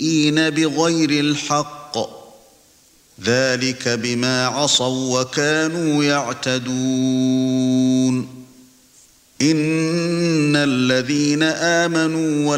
بغير الحق ذلك بما عصوا وكانوا يعتدون إن الذين آمنوا